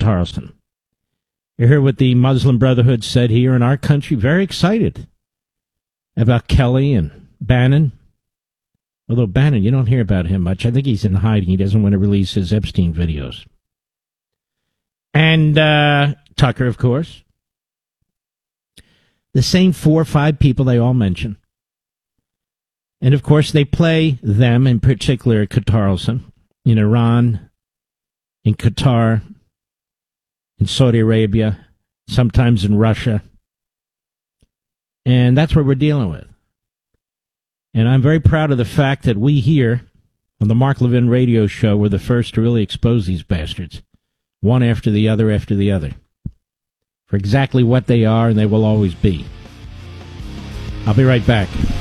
Tarleton. You hear what the Muslim Brotherhood said here in our country. Very excited about Kelly and Bannon. Although Bannon, you don't hear about him much. I think he's in hiding. He doesn't want to release his Epstein videos. And Tucker, of course. The same 4 or 5 people they all mention. And, of course, they play them, in particular at Tarleton, in Iran, in Qatar, in Saudi Arabia, sometimes in Russia. And that's what we're dealing with. And I'm very proud of the fact that we here on the Mark Levin radio show were the first to really expose these bastards, one after the other, for exactly what they are and they will always be. I'll be right back.